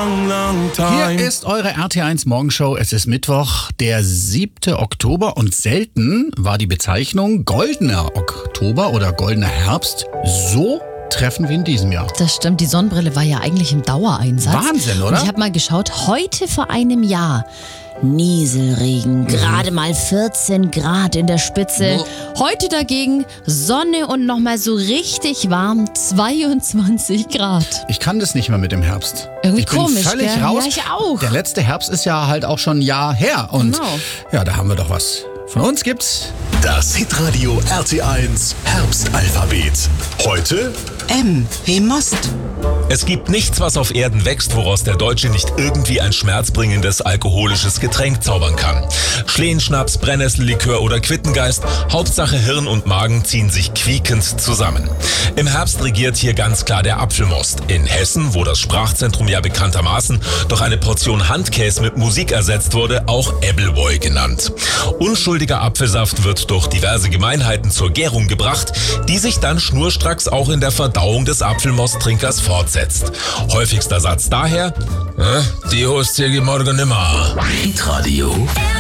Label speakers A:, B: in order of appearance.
A: long, long time.
B: Hier ist eure RT1 Morgenshow. Es ist Mittwoch, der 7. Oktober und selten war die Bezeichnung goldener Oktober oder goldener Herbst so treffen wie in diesem Jahr.
C: Das stimmt, die Sonnenbrille war ja eigentlich im Dauereinsatz.
B: Wahnsinn, oder?
C: Und ich habe mal geschaut, heute vor einem Jahr Nieselregen, gerade mal 14 Grad in der Spitze. Heute dagegen Sonne und nochmal so richtig warm, 22 Grad.
B: Ich kann das nicht mehr mit dem Herbst.
C: Irgendwie
B: ich bin
C: komisch,
B: völlig
C: gell?
B: raus.
C: Ja, ich auch.
B: Der letzte Herbst ist ja halt auch schon ein Jahr her. Und
C: Genau.
B: ja, da haben wir doch was. Von uns gibt's
D: Das Hitradio RT1 Herbstalphabet. Heute
E: M wie Most.
F: Es gibt nichts, was auf Erden wächst, woraus der Deutsche nicht irgendwie ein schmerzbringendes alkoholisches Getränk zaubern kann. Schlehenschnaps, Brennnessellikör oder Quittengeist, Hauptsache Hirn und Magen ziehen sich quiekend zusammen. Im Herbst regiert hier ganz klar der Apfelmost. In Hessen, wo das Sprachzentrum ja bekanntermaßen durch eine Portion Handkäse mit Musik ersetzt wurde, auch Appleboy genannt. Unschuldiger Apfelsaft wird durch diverse Gemeinheiten zur Gärung gebracht, die sich dann schnurstracks auch in der Verdauung des Apfelmosttrinkers fortsetzt. Häufigster Satz daher, die Hostie geht morgen nimmer.
D: Hitradio